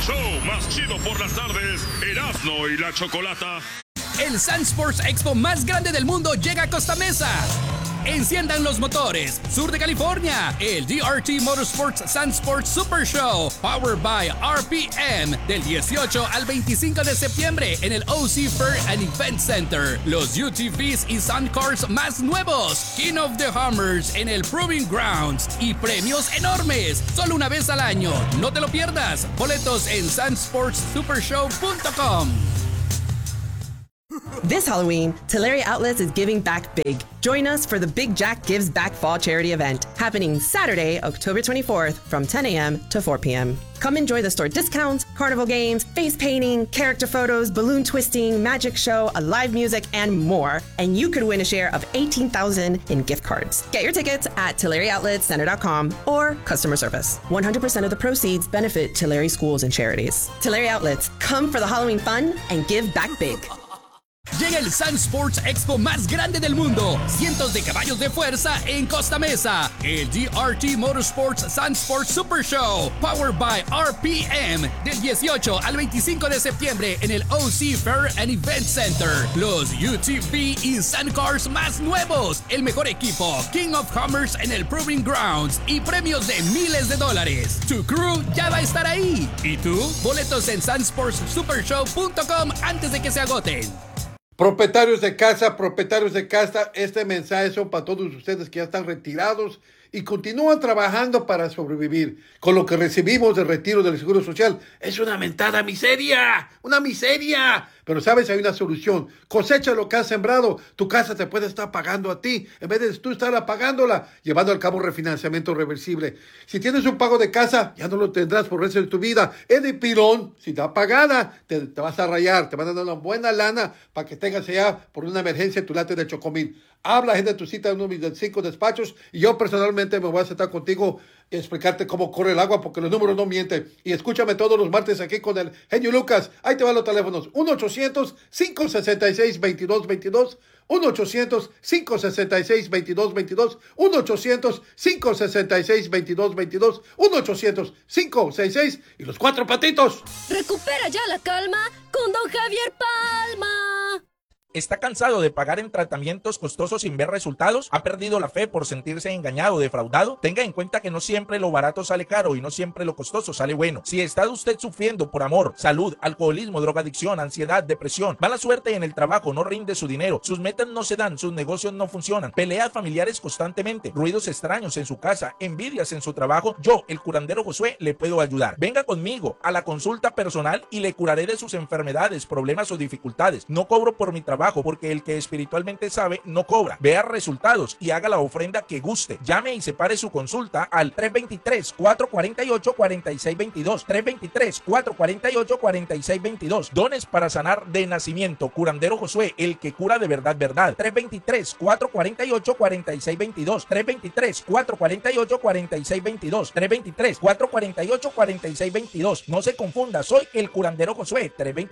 show más chido por las tardes, Erasmo y la Chocolata. El Sun Sports Expo más grande del mundo llega a Costa Mesa. Enciendan los motores, sur de California, el DRT Motorsports Sun Sports Super Show, powered by RPM, del 18 al 25 de septiembre en el OC Fair and Event Center. Los UTVs y Sun Cars más nuevos, King of the Hammers en el Proving Grounds y premios enormes, solo una vez al año. No te lo pierdas. Boletos en sunsportssupershow.com. This Halloween, Tulare Outlets is giving back big. Join us for the Big Jack Gives Back Fall Charity Event, happening Saturday, October 24th from 10 a.m. to 4 p.m. Come enjoy the store discounts, carnival games, face painting, character photos, balloon twisting, magic show, live music, and more. And you could win a share of $18,000 in gift cards. Get your tickets at TulareOutletsCenter.com or customer service. 100% of the proceeds benefit Tulare schools and charities. Tulare Outlets, come for the Halloween fun and give back big. Llega el Sun Sports Expo más grande del mundo. Cientos de caballos de fuerza en Costa Mesa. El DRT Motorsports Sun Sports Super Show, powered by RPM, del 18 al 25 de septiembre en el OC Fair and Event Center. Los UTV y Sun Cars más nuevos. El mejor equipo, King of Commerce en el Proving Grounds y premios de miles de dólares. Tu crew ya va a estar ahí. ¿Y tú? Boletos en sunsportssupershow.com antes de que se agoten. Propietarios de casa, este mensaje son para todos ustedes que ya están retirados y continúan trabajando para sobrevivir. Con lo que recibimos de retiro del Seguro Social es una mentada miseria, una miseria. Pero sabes, hay una solución. Cosecha lo que has sembrado. Tu casa te puede estar pagando a ti en vez de tú estar pagándola, llevando a cabo refinanciamiento reversible. Si tienes un pago de casa, ya no lo tendrás por el resto de tu vida. Es de pilón. Si está pagada, te vas a rayar. Te van a dar una buena lana para que tengas allá por una emergencia tu late de Chocomil. Habla, agenda tu cita en uno de mis 5 despachos y yo personalmente me voy a sentar contigo y explicarte cómo corre el agua porque los números no mienten. Y escúchame todos los martes aquí con el genio Lucas. Ahí te van los teléfonos. 1-800-566-2222. 1-800-566-2222. 1-800-566-2222. 1-800-566 y los 4 patitos. Recupera ya la calma con Don Javier Palma. ¿Está cansado de pagar en tratamientos costosos sin ver resultados? ¿Ha perdido la fe por sentirse engañado o defraudado? Tenga en cuenta que no siempre lo barato sale caro y no siempre lo costoso sale bueno. Si está usted sufriendo por amor, salud, alcoholismo, drogadicción, ansiedad, depresión, mala suerte en el trabajo, no rinde su dinero, sus metas no se dan, sus negocios no funcionan, peleas familiares constantemente, ruidos extraños en su casa, envidias en su trabajo, yo, el curandero Josué, le puedo ayudar. Venga conmigo a la consulta personal y le curaré de sus enfermedades, problemas o dificultades. No cobro por mi trabajo porque el que espiritualmente sabe no cobra. Vea resultados y haga la ofrenda que guste. Llame y separe su consulta al 323-448-4622. 323-448-4622. Dones para sanar de nacimiento. Curandero Josué, el que cura de verdad, verdad. 323-448-4622. 323-448-4622. 323-448-4622. No se confunda, soy el curandero Josué.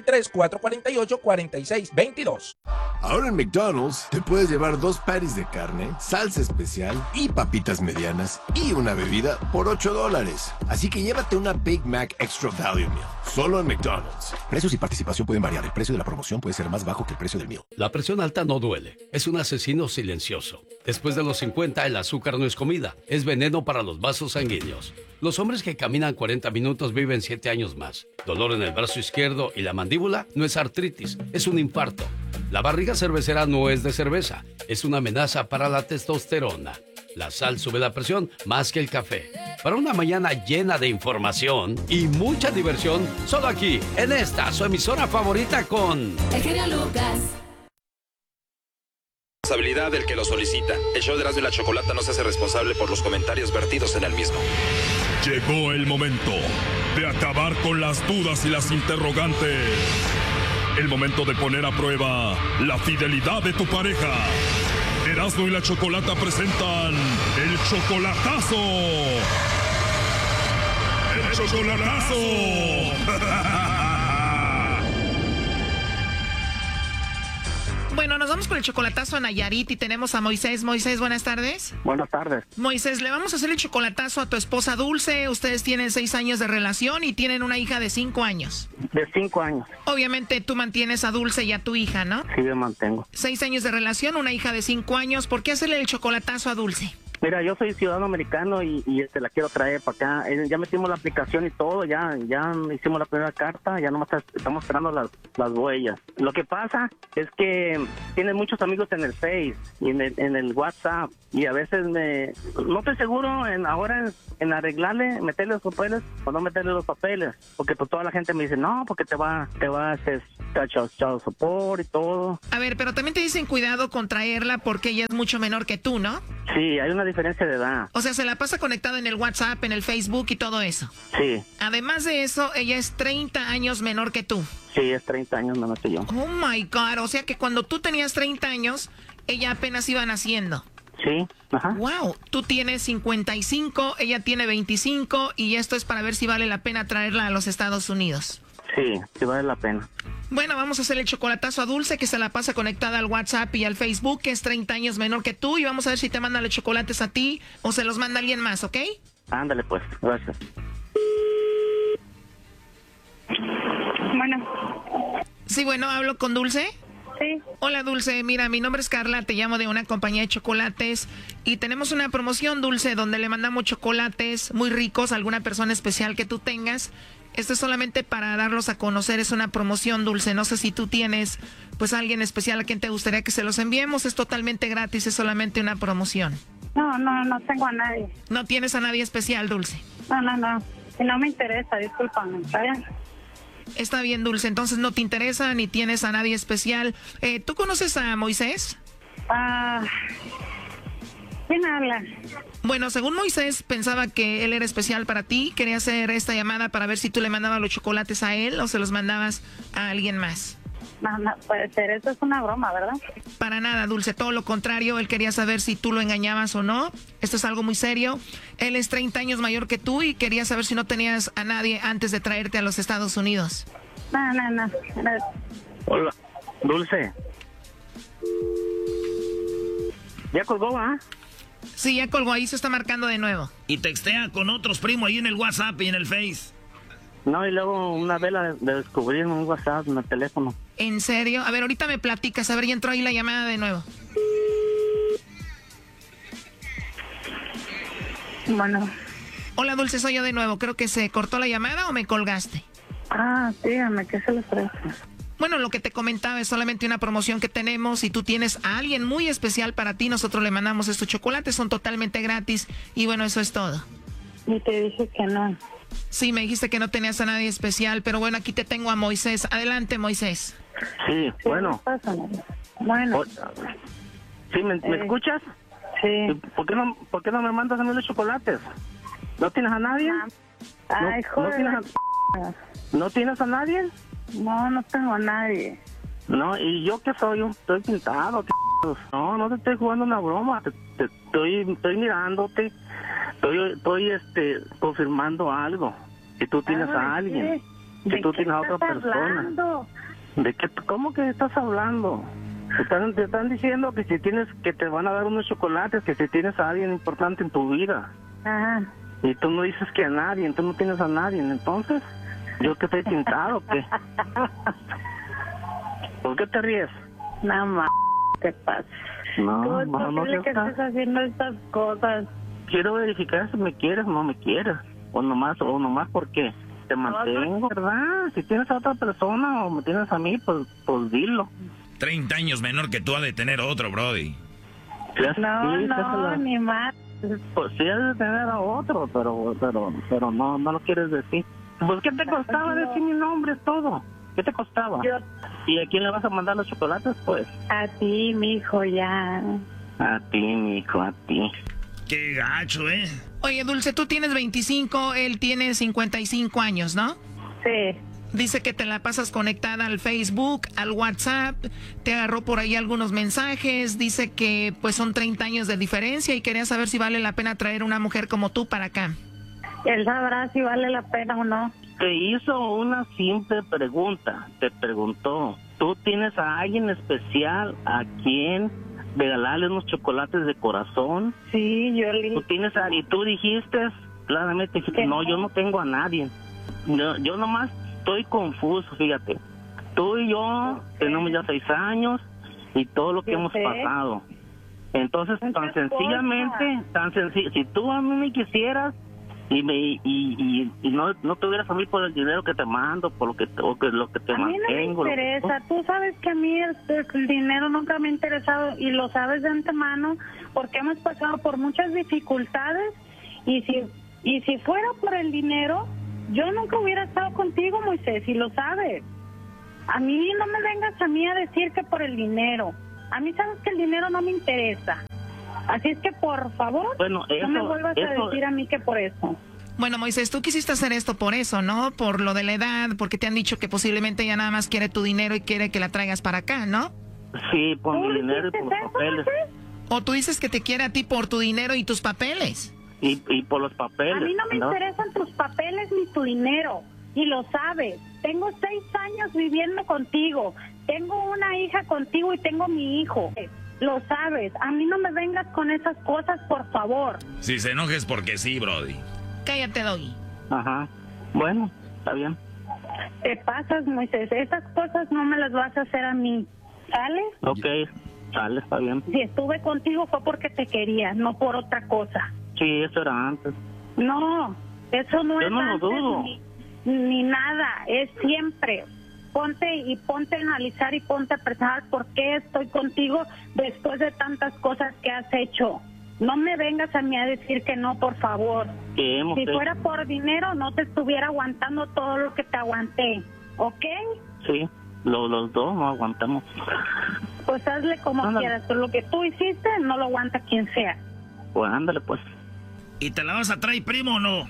323-448-4622. Ahora en McDonald's te puedes llevar 2 patties de carne, salsa especial y papitas medianas y una bebida por $8. Así que llévate una Big Mac Extra Value Meal, solo en McDonald's. Precios y participación pueden variar. El precio de la promoción puede ser más bajo que el precio del meal. La presión alta no duele. Es un asesino silencioso. Después de los 50, el azúcar no es comida. Es veneno para los vasos sanguíneos. Los hombres que caminan 40 minutos viven 7 años más. Dolor en el brazo izquierdo y la mandíbula no es artritis, es un infarto. La barriga cervecera no es de cerveza, es una amenaza para la testosterona. La sal sube la presión más que el café. Para una mañana llena de información y mucha diversión, solo aquí, en esta, su emisora favorita con... El genio Lucas. Responsabilidad del que lo solicita. El show de Erasmo y la Chocolata no se hace responsable por los comentarios vertidos en el mismo. Llegó el momento de acabar con las dudas y las interrogantes. El momento de poner a prueba la fidelidad de tu pareja. Erasmo y la Chocolata presentan el chocolatazo. ¡El chocolatazo! Bueno, vamos con el chocolatazo a Nayarit y tenemos a Moisés. Moisés, buenas tardes. Buenas tardes. Moisés, le vamos a hacer el chocolatazo a tu esposa Dulce. Ustedes tienen 6 años de relación y tienen una hija de 5 años. De 5 años. Obviamente tú mantienes a Dulce y a tu hija, ¿no? Sí, yo mantengo. 6 años de relación, una hija de 5 años. ¿Por qué hacerle el chocolatazo a Dulce? Mira, yo soy ciudadano americano y la quiero traer para acá. Ya metimos la aplicación y todo, ya hicimos la primera carta, ya nomás estamos esperando las huellas. Lo que pasa es que tiene muchos amigos en el Face y en el WhatsApp y a veces no estoy seguro ahora en arreglarle, meterle los papeles o no meterle los papeles, porque pues toda la gente me dice, no, porque te va a hacer child support y todo. A ver, pero también te dicen cuidado con traerla porque ella es mucho menor que tú, ¿no? Sí, hay una diferencia de edad. O sea, se la pasa conectada en el WhatsApp, en el Facebook y todo eso. Sí. Además de eso, ella es 30 años menor que tú. Sí, es 30 años menor que yo. Oh my God, o sea que cuando tú tenías 30 años, ella apenas iba naciendo. Sí, ajá. Wow, tú tienes 55, ella tiene 25 y esto es para ver si vale la pena traerla a los Estados Unidos. Sí, sí vale la pena. Bueno, vamos a hacer el chocolatazo a Dulce, que se la pasa conectada al WhatsApp y al Facebook, que es 30 años menor que tú, y vamos a ver si te manda los chocolates a ti o se los manda alguien más, ¿ok? Ándale pues, gracias. Bueno. Sí, bueno, ¿hablo con Dulce? Sí. Hola, Dulce, mira, mi nombre es Carla, te llamo de una compañía de chocolates y tenemos una promoción, Dulce, donde le mandamos chocolates muy ricos a alguna persona especial que tú tengas. Esto es solamente para darlos a conocer, es una promoción, Dulce. No sé si tú tienes, pues, a alguien especial a quien te gustaría que se los enviemos. Es totalmente gratis, es solamente una promoción. No tengo a nadie. ¿No tienes a nadie especial, Dulce? No. Si no me interesa, discúlpame, ¿está bien? Está bien, Dulce. Entonces no te interesa ni tienes a nadie especial. ¿Tú conoces a Moisés? ¿Quién habla? Bueno, según Moisés, pensaba que él era especial para ti. Quería hacer esta llamada para ver si tú le mandabas los chocolates a él o se los mandabas a alguien más. No puede ser. Esto es una broma, ¿verdad? Para nada, Dulce. Todo lo contrario. Él quería saber si tú lo engañabas o no. Esto es algo muy serio. Él es 30 años mayor que tú y quería saber si no tenías a nadie antes de traerte a los Estados Unidos. No. Hola, Dulce. ¿Ya colgó, ah? Sí, ya colgó. Ahí se está marcando de nuevo. Y textea con otros primos ahí en el WhatsApp y en el Face. No, y luego una vez la descubrí en un WhatsApp, en el teléfono. ¿En serio? A ver, ahorita me platicas. A ver, ya entró ahí la llamada de nuevo. Bueno. Hola, Dulce, soy yo de nuevo. Creo que se cortó la llamada o me colgaste. Dígame, ¿qué se le ofrece? Bueno, lo que te comentaba es solamente una promoción que tenemos. Si tú tienes a alguien muy especial para ti, nosotros le mandamos estos chocolates. Son totalmente gratis. Y bueno, eso es todo. Y te dije que no. Sí, me dijiste que no tenías a nadie especial, pero bueno, aquí te tengo a Moisés. Adelante, Moisés. Sí, bueno. Bueno. ¿Sí, me escuchas? Sí. ¿Por qué no me mandas a mí los chocolates? ¿No tienes a nadie? Ay, joder. ¿No tienes a nadie? No tengo a nadie. No, ¿y yo qué soy? Estoy pintado. No te estoy jugando una broma. Estoy mirándote. Estoy confirmando algo. Que tú tienes a alguien. Que tú tienes a otra persona. Hablando? ¿De qué? ¿Cómo que estás hablando? Te están diciendo que que te van a dar unos chocolates, que si tienes a alguien importante en tu vida. Ajá. Y tú no dices que a nadie, tú no tienes a nadie, entonces, ¿yo que estoy pintado o qué? ¿Por qué te ríes? No, ¿qué pasa? No, no sé que estás haciendo estas cosas. Quiero verificar si me quieres o no me quieres, o nomás porque te mantengo, ¿verdad? Si tienes a otra persona o me tienes a mí, pues dilo. 30 años menor que tú ha de tener otro, brody. Ni más. Pues sí, has de tener a otro, pero no lo quieres decir. Pues, ¿qué te costaba decir mi nombre, todo? ¿Qué te costaba? ¿Y a quién le vas a mandar los chocolates, pues? A ti, mijo, ya. A ti, mijo, a ti. Qué gacho, ¿eh? Oye, Dulce, tú tienes 25, él tiene 55 años, ¿no? Sí. Dice que te la pasas conectada al Facebook, al WhatsApp, te agarró por ahí algunos mensajes, dice que pues son 30 años de diferencia y quería saber si vale la pena traer una mujer como tú para acá. Él sabrá si vale la pena o no. Te hizo una simple pregunta, te preguntó, tú tienes a alguien especial a quien regalarle unos chocolates de corazón. Sí, yo le... Y tú dijiste, claramente, no, yo no tengo a nadie. Yo nomás estoy confuso, fíjate. Tú y yo tenemos ya 6 años y todo lo que hemos pasado. Entonces, tan sencillo, si tú a mí me quisieras y no te hubieras a mí por el dinero que te mando, por lo que te mantengo. A mí no me interesa, tú sabes que a mí el dinero nunca me ha interesado y lo sabes de antemano porque hemos pasado por muchas dificultades y si fuera por el dinero, yo nunca hubiera estado contigo, Moisés, y lo sabes. A mí no me vengas a mí a decir que por el dinero. A mí sabes que el dinero no me interesa. Así es que, por favor, no me vuelvas a decir a mí que por eso. Bueno, Moisés, tú quisiste hacer esto por eso, ¿no? Por lo de la edad, porque te han dicho que posiblemente ella nada más quiere tu dinero y quiere que la traigas para acá, ¿no? Sí, por mi dinero y por los papeles. O tú dices que te quiere a ti por tu dinero y tus papeles. Y por los papeles. A mí no me interesan tus papeles ni tu dinero, y lo sabes. Tengo 6 años viviendo contigo. Tengo una hija contigo y tengo mi hijo. Lo sabes. A mí no me vengas con esas cosas, por favor. Si se enojes porque sí, Brody. Cállate, Doggy. Ajá. Bueno, está bien. Te pasas, Moisés. Esas cosas no me las vas a hacer a mí. ¿Sale? Ok, sale, está bien. Si estuve contigo fue porque te quería, no por otra cosa. Sí, eso era antes. No, eso no Yo es no lo antes dudo. ni nada. Es siempre. Ponte a analizar y ponte a pensar por qué estoy contigo después de tantas cosas que has hecho. No me vengas a mí a decir que no, por favor. Si fuera por dinero, no te estuviera aguantando todo lo que te aguanté, ¿ok? Sí, los dos no aguantamos. Pues hazle como quieras, pero lo que tú hiciste no lo aguanta quien sea. Pues ándale, pues. ¿Y te la vas a traer, primo, o no?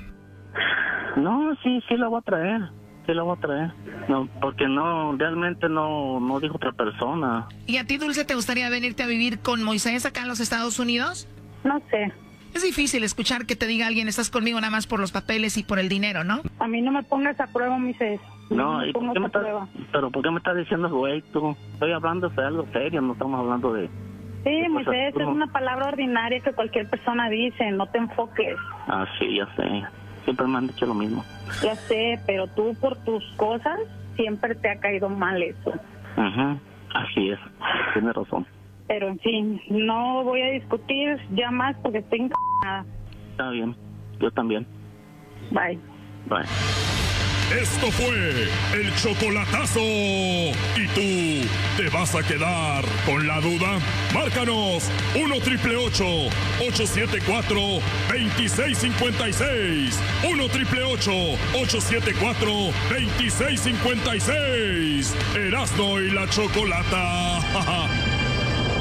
No, sí la voy a traer. Sí la voy a traer. No, porque realmente no dijo otra persona. ¿Y a ti, Dulce, te gustaría venirte a vivir con Moisés acá en los Estados Unidos? No sé. Es difícil escuchar que te diga alguien, estás conmigo nada más por los papeles y por el dinero, ¿no? A mí no me pongas a prueba, Moisés. No, ¿y por qué ¿por qué me estás diciendo, güey, tú? Estoy hablando de algo serio, no estamos hablando de... Sí, Moisés, es una palabra ordinaria que cualquier persona dice, no te enfoques. Ah, sí, ya sé. Siempre me han dicho lo mismo. Ya sé, pero tú por tus cosas siempre te ha caído mal eso. Ajá, así es. Tienes razón. Pero en fin, no voy a discutir ya más porque estoy encantada. Está bien, yo también. Bye. Bye. Esto fue el chocolatazo. ¿Y tú te vas a quedar con la duda? Márcanos 1-888-874-2656. 1-888-874-2656. Erasmo y la Chocolata.